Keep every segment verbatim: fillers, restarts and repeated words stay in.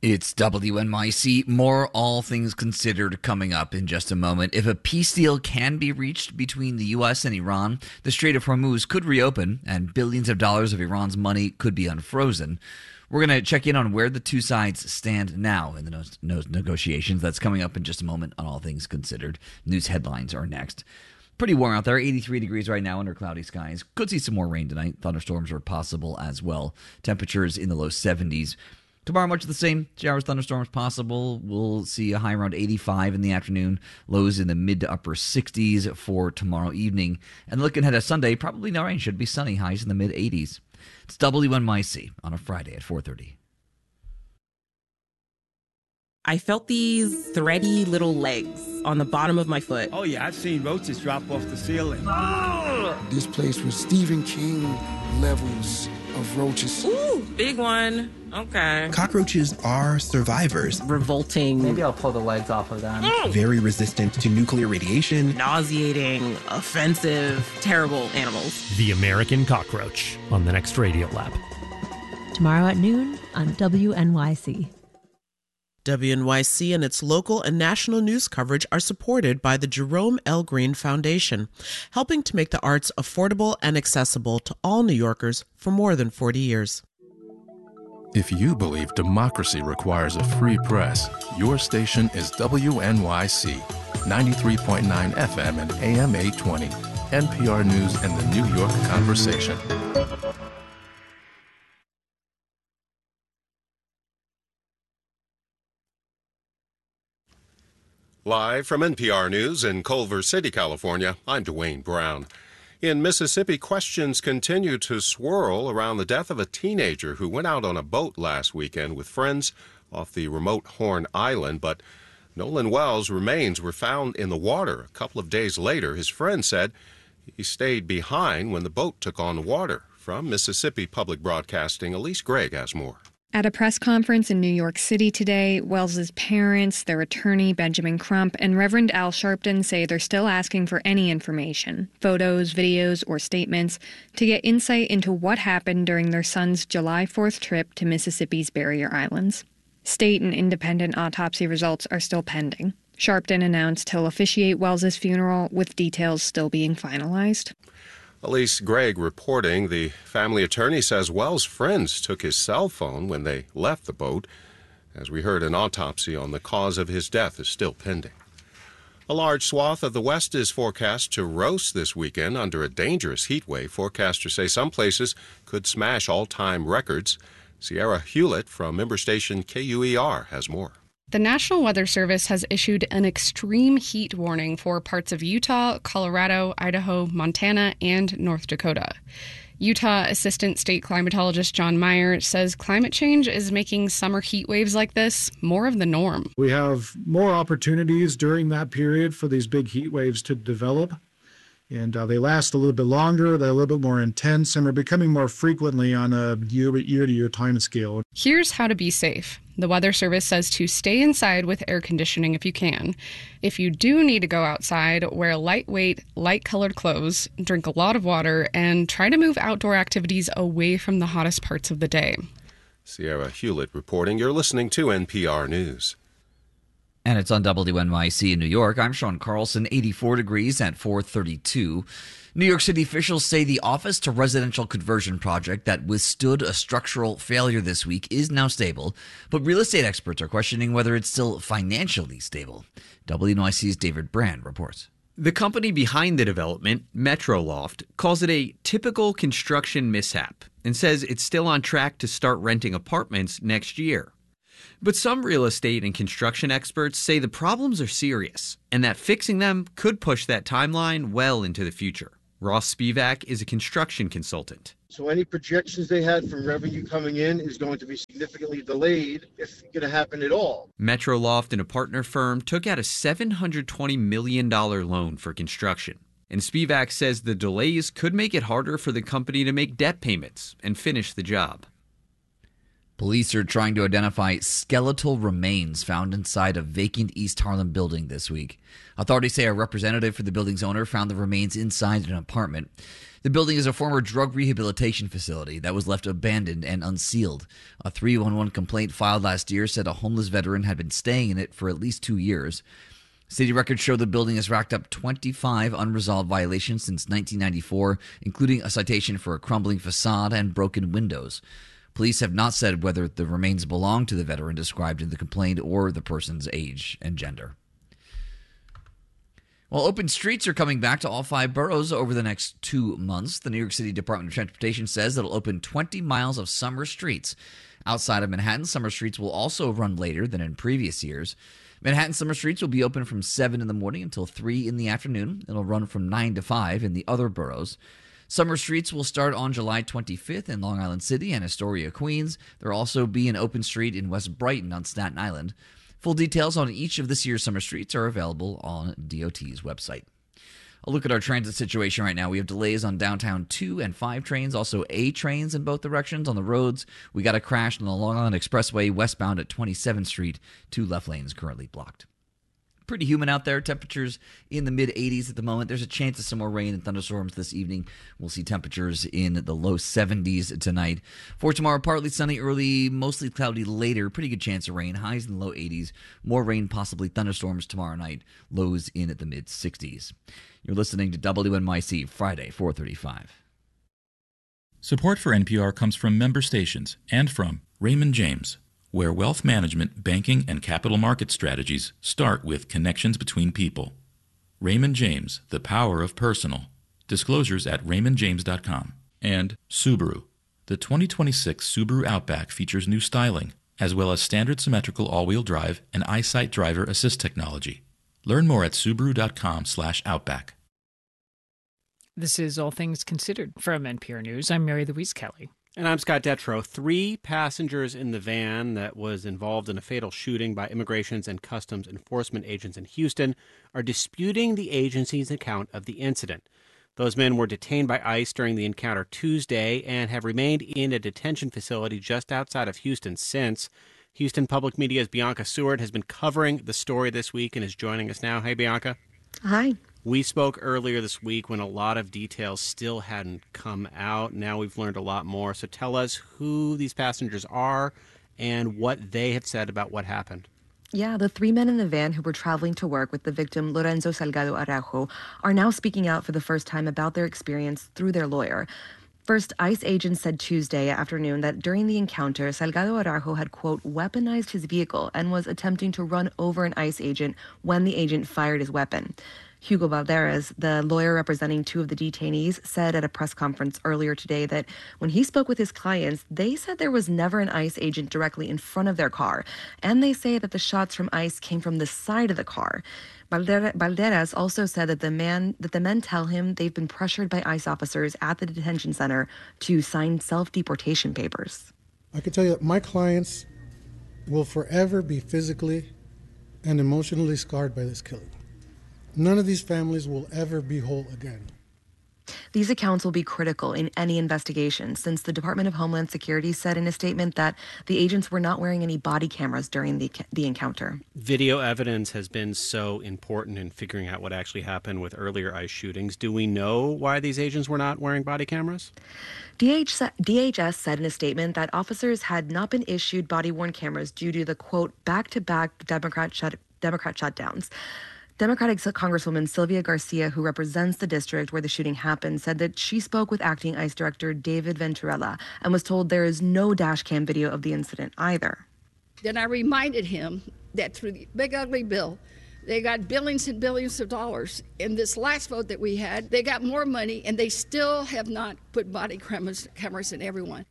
It's W N Y C. More All Things Considered coming up in just a moment. If a peace deal can be reached between the U S and Iran, the Strait of Hormuz could reopen and billions of dollars of Iran's money could be unfrozen. We're going to check in on where the two sides stand now in the no- negotiations. That's coming up in just a moment on All Things Considered. News headlines are next. Pretty warm out there, eighty-three degrees right now under cloudy skies. Could see some more rain tonight. Thunderstorms are possible as well. Temperatures in the low seventies. Tomorrow, much the same. Showers, thunderstorms possible. We'll see a high around eighty-five in the afternoon. Lows in the mid to upper sixties for tomorrow evening. And looking ahead to Sunday, probably no rain. Should be sunny. Highs in the mid eighties. It's W N Y C on a Friday at four thirty. I felt these thready little legs on the bottom of my foot. Oh, yeah, I've seen roaches drop off the ceiling. Oh! This place was Stephen King levels of roaches. Ooh, big one. Okay. Cockroaches are survivors. Revolting. Maybe I'll pull the legs off of them. Mm. Very resistant to nuclear radiation. Nauseating, offensive, terrible animals. The American Cockroach on the next Radio Lab. Tomorrow at noon on W N Y C. W N Y C and its local and national news coverage are supported by the Jerome L. Green Foundation, helping to make the arts affordable and accessible to all New Yorkers for more than forty years. If you believe democracy requires a free press, your station is W N Y C, ninety-three point nine F M and A M eight twenty, N P R News and the New York Conversation. Live from N P R News in Culver City, California, I'm Dwayne Brown. In Mississippi, questions continue to swirl around the death of a teenager who went out on a boat last weekend with friends off the remote Horn Island, but Nolan Wells' remains were found in the water. A couple of days later, his friend said he stayed behind when the boat took on the water. From Mississippi Public Broadcasting, Elise Gregg has more. At a press conference in New York City today, Wells's parents, their attorney Benjamin Crump, and Reverend Al Sharpton say they're still asking for any information, photos, videos, or statements, to get insight into what happened during their son's July fourth trip to Mississippi's Barrier Islands. State and independent autopsy results are still pending. Sharpton announced he'll officiate Wells's funeral, with details still being finalized. Elise Gregg reporting. The family attorney says Wells' friends took his cell phone when they left the boat. As we heard, an autopsy on the cause of his death is still pending. A large swath of the West is forecast to roast this weekend under a dangerous heat wave. Forecasters say some places could smash all-time records. Sierra Hewlett from member station K U E R has more. The National Weather Service has issued an extreme heat warning for parts of Utah, Colorado, Idaho, Montana, and North Dakota. Utah Assistant State Climatologist John Meyer says climate change is making summer heat waves like this more of the norm. We have more opportunities during that period for these big heat waves to develop. And uh, they last a little bit longer, they're a little bit more intense, and are becoming more frequently on a year, year-to-year time scale. Here's how to be safe. The Weather Service says to stay inside with air conditioning if you can. If you do need to go outside, wear lightweight, light-colored clothes, drink a lot of water, and try to move outdoor activities away from the hottest parts of the day. Sierra Hewlett reporting. You're listening to N P R News. And it's on W N Y C in New York. I'm Sean Carlson, eighty-four degrees at four thirty-two. New York City officials say the office to residential conversion project that withstood a structural failure this week is now stable, but real estate experts are questioning whether it's still financially stable. W N Y C's David Brand reports. The company behind the development, Metroloft, calls it a typical construction mishap and says it's still on track to start renting apartments next year. But some real estate and construction experts say the problems are serious and that fixing them could push that timeline well into the future. Ross Spivak is a construction consultant. So any projections they had from revenue coming in is going to be significantly delayed, if going to happen at all. Metroloft and a partner firm took out a seven hundred twenty million dollars loan for construction. And Spivak says the delays could make it harder for the company to make debt payments and finish the job. Police are trying to identify skeletal remains found inside a vacant East Harlem building this week. Authorities say a representative for the building's owner found the remains inside an apartment. The building is a former drug rehabilitation facility that was left abandoned and unsealed. A three one one complaint filed last year said a homeless veteran had been staying in it for at least two years. City records show the building has racked up twenty-five unresolved violations since nineteen ninety-four, including a citation for a crumbling facade and broken windows. Police have not said whether the remains belong to the veteran described in the complaint or the person's age and gender. While open streets are coming back to all five boroughs over the next two months, the New York City Department of Transportation says it'll open twenty miles of summer streets. Outside of Manhattan, summer streets will also run later than in previous years. Manhattan summer streets will be open from seven in the morning until three in the afternoon. It'll run from nine to five in the other boroughs. Summer streets will start on July twenty-fifth in Long Island City and Astoria, Queens. There will also be an open street in West Brighton on Staten Island. Full details on each of this year's summer streets are available on D O T's website. A look at our transit situation right now. We have delays on downtown two and five trains, also A trains in both directions on the roads. We got a crash on the Long Island Expressway westbound at twenty-seventh Street. Two left lanes currently blocked. Pretty humid out there. Temperatures in the mid eighties at the moment. There's a chance of some more rain and thunderstorms this evening. We'll see temperatures in the low seventies tonight. For tomorrow, partly sunny early, mostly cloudy later. Pretty good chance of rain. Highs in the low eighties. More rain, possibly thunderstorms tomorrow night. Lows in at the mid sixties. You're listening to W N Y C Friday, four thirty-five. Support for N P R comes from member stations and from Raymond James, where wealth management, banking, and capital market strategies start with connections between people. Raymond James, the power of personal. Disclosures at raymond james dot com. And Subaru. The twenty twenty-six Subaru Outback features new styling, as well as standard symmetrical all-wheel drive and EyeSight driver assist technology. Learn more at subaru dot com slash outback. This is All Things Considered from N P R News. I'm Mary Louise Kelly. And I'm Scott Detrow. Three passengers in the van that was involved in a fatal shooting by Immigrations and Customs Enforcement agents in Houston are disputing the agency's account of the incident. Those men were detained by ICE during the encounter Tuesday and have remained in a detention facility just outside of Houston since. Houston Public Media's Bianca Seward has been covering the story this week and is joining us now. Hey, Bianca. Hi. We spoke earlier this week when a lot of details still hadn't come out. Now we've learned a lot more. So tell us who these passengers are and what they have said about what happened. Yeah, the three men in the van who were traveling to work with the victim, Lorenzo Salgado Araujo, are now speaking out for the first time about their experience through their lawyer. First, ICE agents said Tuesday afternoon that during the encounter, Salgado Araujo had, quote, weaponized his vehicle and was attempting to run over an ICE agent when the agent fired his weapon. Hugo Valderas, the lawyer representing two of the detainees, said at a press conference earlier today that when he spoke with his clients, they said there was never an ICE agent directly in front of their car. And they say that the shots from ICE came from the side of the car. Valderas also said that the man that the men tell him they've been pressured by ICE officers at the detention center to sign self-deportation papers. I can tell you, my clients will forever be physically and emotionally scarred by this killing. None of these families will ever be whole again. These accounts will be critical in any investigation, since the Department of Homeland Security said in a statement that the agents were not wearing any body cameras during the the encounter. Video evidence has been so important in figuring out what actually happened with earlier ICE shootings. Do we know why these agents were not wearing body cameras? D H S said in a statement that officers had not been issued body-worn cameras due to the, quote, back-to-back Democrat shut, Democrat shutdowns. Democratic Congresswoman Sylvia Garcia, who represents the district where the shooting happened, said that she spoke with acting ICE Director David Venturella and was told there is no dash cam video of the incident either. Then I reminded him that through the big ugly bill, they got billions and billions of dollars. In this last vote that we had, they got more money, and they still have not put body cameras, cameras in everyone.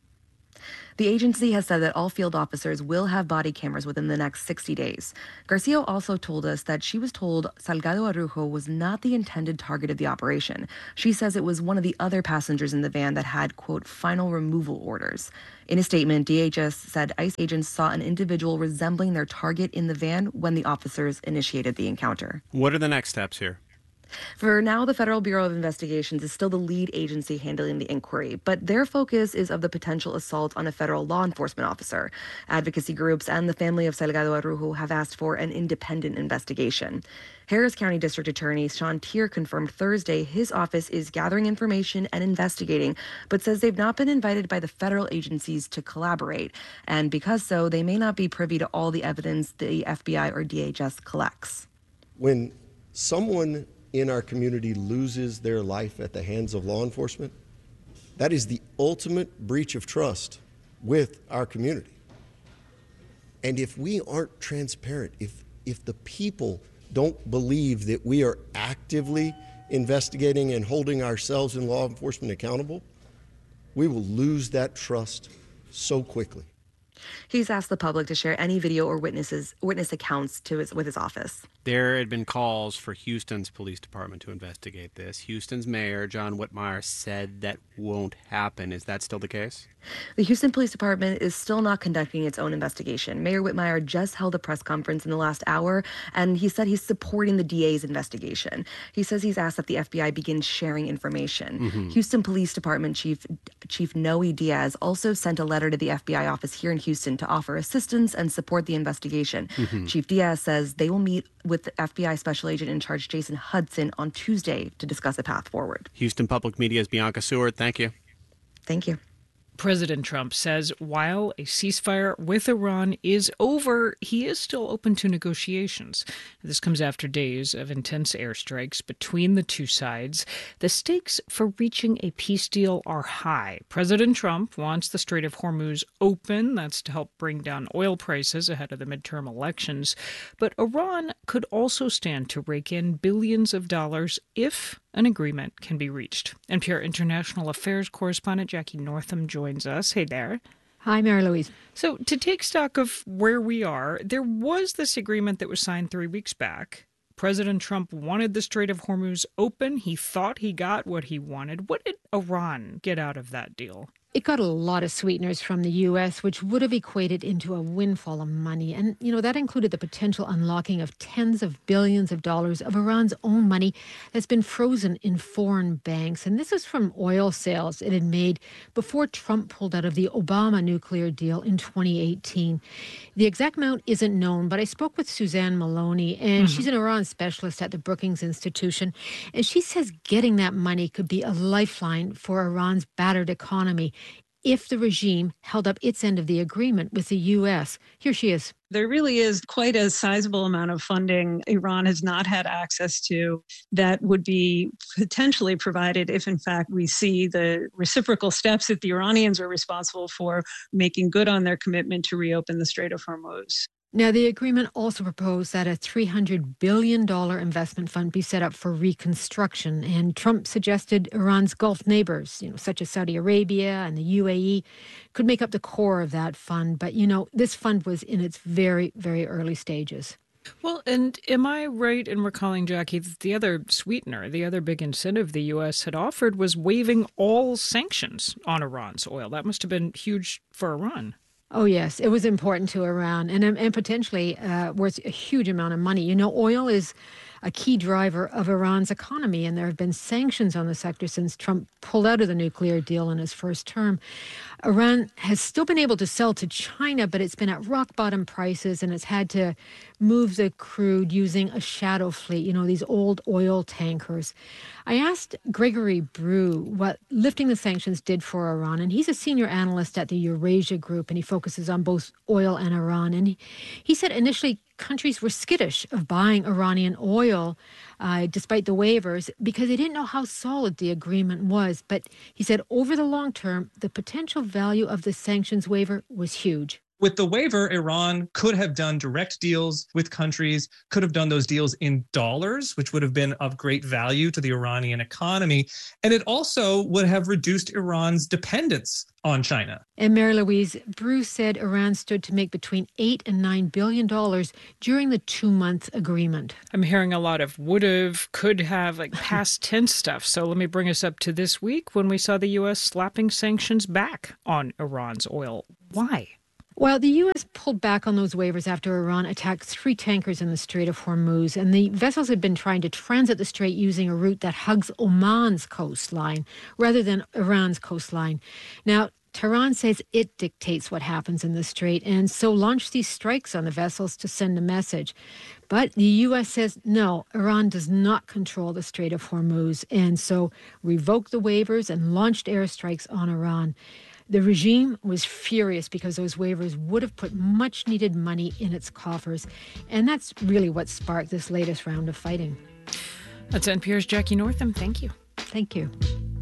The agency has said that all field officers will have body cameras within the next sixty days. Garcia also told us that she was told Salgado Araujo was not the intended target of the operation. She says it was one of the other passengers in the van that had, quote, final removal orders. In a statement, D H S said ICE agents saw an individual resembling their target in the van when the officers initiated the encounter. What are the next steps here? For now, the Federal Bureau of Investigations is still the lead agency handling the inquiry, but their focus is of the potential assault on a federal law enforcement officer. Advocacy groups and the family of Salgado Araujo have asked for an independent investigation. Harris County District Attorney Sean Tier confirmed Thursday his office is gathering information and investigating, but says they've not been invited by the federal agencies to collaborate. And because so, they may not be privy to all the evidence the F B I or D H S collects. When someone in our community loses their life at the hands of law enforcement, that is the ultimate breach of trust with our community. And if we aren't transparent, if if the people don't believe that we are actively investigating and holding ourselves and law enforcement accountable, we will lose that trust so quickly. He's asked the public to share any video or witnesses witness accounts to his, with his office. There had been calls for Houston's police department to investigate this. Houston's mayor, John Whitmire, said that won't happen. Is that still the case? The Houston Police Department is still not conducting its own investigation. Mayor Whitmire just held a press conference in the last hour, and he said he's supporting the D A's investigation. He says he's asked that the F B I begin sharing information. Mm-hmm. Houston Police Department Chief Chief Noe Diaz also sent a letter to the F B I office here in Houston to offer assistance and support the investigation. Mm-hmm. Chief Diaz says they will meet with the F B I Special Agent in Charge Jason Hudson on Tuesday to discuss a path forward. Houston Public Media's Bianca Seward, thank you. Thank you. President Trump says while a ceasefire with Iran is over, he is still open to negotiations. This comes after days of intense airstrikes between the two sides. The stakes for reaching a peace deal are high. President Trump wants the Strait of Hormuz open. That's to help bring down oil prices ahead of the midterm elections. But Iran could also stand to rake in billions of dollars if an agreement can be reached. N P R International Affairs correspondent Jackie Northam joins us. Hey there. Hi, Mary Louise. So to take stock of where we are, there was this agreement that was signed three weeks back. President Trump wanted the Strait of Hormuz open. He thought he got what he wanted. What did Iran get out of that deal? It got a lot of sweeteners from the U S, which would have equated into a windfall of money. And, you know, that included the potential unlocking of tens of billions of dollars of Iran's own money that's been frozen in foreign banks. And this is from oil sales it had made before Trump pulled out of the Obama nuclear deal in twenty eighteen. The exact amount isn't known, but I spoke with Suzanne Maloney, and mm-hmm. she's an Iran specialist at the Brookings Institution. And she says getting that money could be a lifeline for Iran's battered economy if the regime held up its end of the agreement with the U S. Here she is. There really is quite a sizable amount of funding Iran has not had access to that would be potentially provided if, in fact, we see the reciprocal steps that the Iranians are responsible for making good on their commitment to reopen the Strait of Hormuz. Now, the agreement also proposed that a three hundred billion dollars investment fund be set up for reconstruction. And Trump suggested Iran's Gulf neighbors, you know, such as Saudi Arabia and the U A E, could make up the core of that fund. But, you know, this fund was in its very, very early stages. Well, and am I right in recalling, Jackie, that the other sweetener, the other big incentive the U S had offered was waiving all sanctions on Iran's oil? That must have been huge for Iran. Oh, yes. It was important to Iran and, and potentially uh, worth a huge amount of money. You know, oil is a key driver of Iran's economy, and there have been sanctions on the sector since Trump pulled out of the nuclear deal in his first term. Iran has still been able to sell to China, but it's been at rock bottom prices, and it's had to move the crude using a shadow fleet, you know, these old oil tankers. I asked Gregory Brew what lifting the sanctions did for Iran, and he's a senior analyst at the Eurasia Group, and he focuses on both oil and Iran. And he, he said initially countries were skittish of buying Iranian oil, uh, despite the waivers, because they didn't know how solid the agreement was. But he said over the long term, the potential value of the sanctions waiver was huge. With the waiver, Iran could have done direct deals with countries, could have done those deals in dollars, which would have been of great value to the Iranian economy. And it also would have reduced Iran's dependence on China. And Mary Louise, Bruce said Iran stood to make between eight and nine billion dollars during the two-month agreement. I'm hearing a lot of would have, could have, like past tense stuff. So let me bring us up to this week when we saw the U S slapping sanctions back on Iran's oil. Why? Well, the U S pulled back on those waivers after Iran attacked three tankers in the Strait of Hormuz, and the vessels had been trying to transit the strait using a route that hugs Oman's coastline rather than Iran's coastline. Now, Tehran says it dictates what happens in the strait and so launched these strikes on the vessels to send a message. But the U S says no, Iran does not control the Strait of Hormuz and so revoked the waivers and launched airstrikes on Iran. The regime was furious because those waivers would have put much needed money in its coffers. And that's really what sparked this latest round of fighting. That's N P R's Jackie Northam. Thank you. Thank you.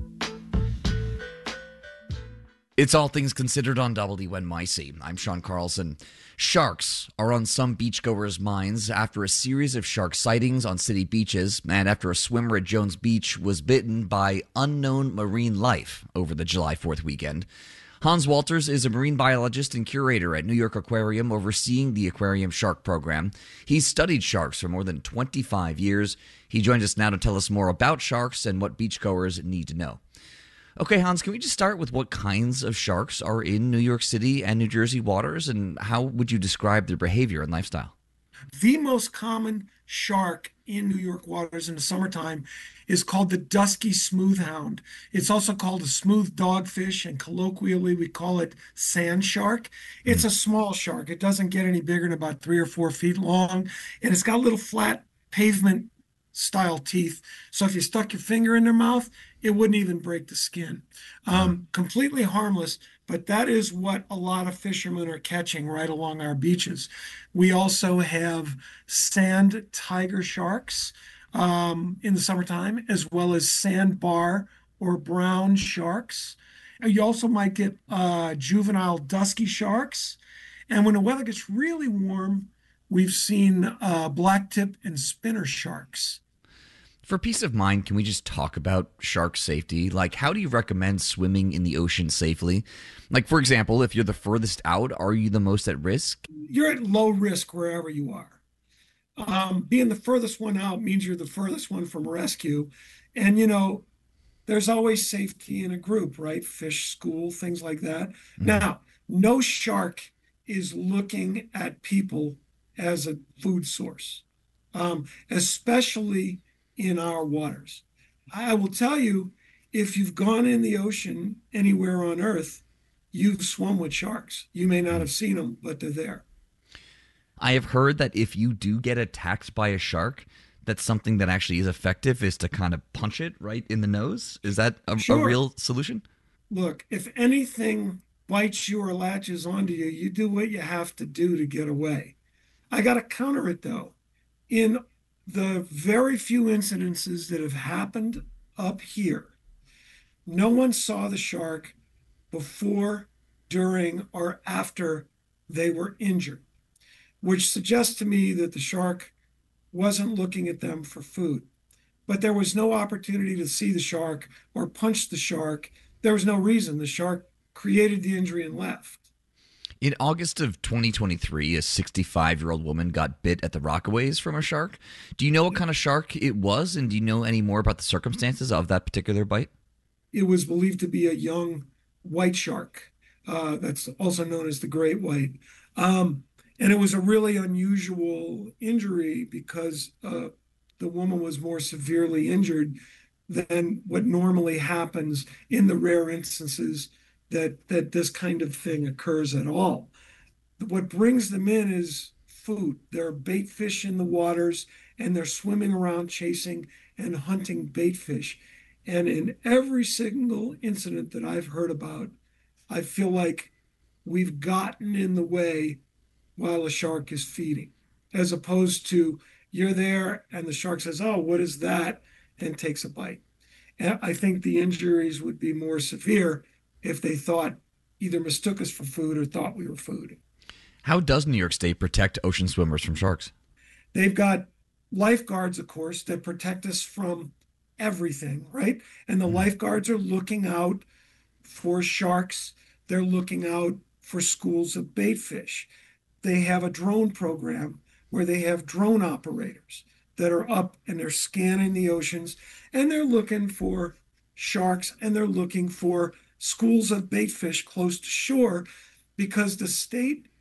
It's All Things Considered on W N Y C. I'm Sean Carlson. Sharks are on some beachgoers' minds after a series of shark sightings on city beaches and after a swimmer at Jones Beach was bitten by unknown marine life over the July fourth weekend. Hans Walters is a marine biologist and curator at New York Aquarium overseeing the aquarium shark program. He's studied sharks for more than twenty-five years. He joins us now to tell us more about sharks and what beachgoers need to know. Okay, Hans, can we just start with what kinds of sharks are in New York City and New Jersey waters, and how would you describe their behavior and lifestyle? The most common shark in New York waters in the summertime is called the dusky smoothhound. It's also called a smooth dogfish, and colloquially we call it sand shark. It's mm. a small shark. It doesn't get any bigger than about three or four feet long, and it's got little flat pavement style teeth. So if you stuck your finger in their mouth, it wouldn't even break the skin. Um, completely harmless, but that is what a lot of fishermen are catching right along our beaches. We also have sand tiger sharks um, in the summertime, as well as sandbar or brown sharks. You also might get uh, juvenile dusky sharks. And when the weather gets really warm, we've seen uh, blacktip and spinner sharks. For peace of mind, can we just talk about shark safety? Like, how do you recommend swimming in the ocean safely? Like, for example, if you're the furthest out, are you the most at risk? You're at low risk wherever you are. Um, being the furthest one out means you're the furthest one from rescue. And, you know, there's always safety in a group, right? Fish school, things like that. Mm-hmm. Now, no shark is looking at people as a food source, um, especially in our waters. I will tell you, if you've gone in the ocean anywhere on Earth, you've swum with sharks. You may not have seen them, but they're there. I have heard that if you do get attacked by a shark, that's something that actually is effective, is to kind of punch it right in the nose. Is that a, Sure. a real solution? Look, if anything bites you or latches onto you, you do what you have to do to get away. I got to counter it, though. In the very few incidences that have happened up here, no one saw the shark before, during, or after they were injured, which suggests to me that the shark wasn't looking at them for food. But there was no opportunity to see the shark or punch the shark. There was no reason. The shark created the injury and left. In August of twenty twenty-three, a sixty-five-year-old woman got bit at the Rockaways from a shark. Do you know what kind of shark it was, and do you know any more about the circumstances of that particular bite? It was believed to be a young white shark. Uh, that's also known as the great white. Um, and it was a really unusual injury because uh, the woman was more severely injured than what normally happens in the rare instances that that this kind of thing occurs at all. What brings them in is food. There are bait fish in the waters, and they're swimming around chasing and hunting bait fish. And in every single incident that I've heard about, I feel like we've gotten in the way while a shark is feeding, as opposed to you're there and the shark says, "Oh, what is that?" and takes a bite. And I think the injuries would be more severe if they thought, either mistook us for food or thought we were food. How does New York State protect ocean swimmers from sharks? They've got lifeguards, of course, that protect us from everything, right? And the lifeguards are looking out for sharks. They're looking out for schools of bait fish. They have a drone program where they have drone operators that are up and they're scanning the oceans, and they're looking for sharks, and they're looking for schools of bait fish close to shore, because the state